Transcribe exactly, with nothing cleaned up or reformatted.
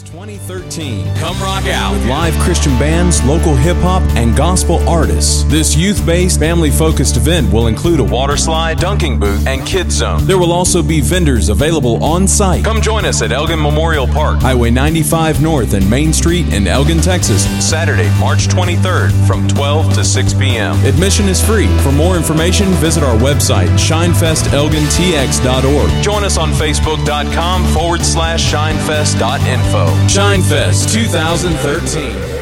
Shrinefest twenty thirteen. Come rock out with live Christian bands, local hip-hop, and gospel artists. This youth-based, family-focused event will include a water slide, dunking booth, and kids zone. There will also be vendors available on site. Come join us at Elgin Memorial Park, Highway ninety-five North and Main Street in Elgin, Texas, Saturday, March twenty-third from twelve to six p.m. Admission is free. For more information, visit our website, shinefest elgin t x dot org. Join us on facebook.com forward slash shinefest.info. Shinefest twenty thirteen.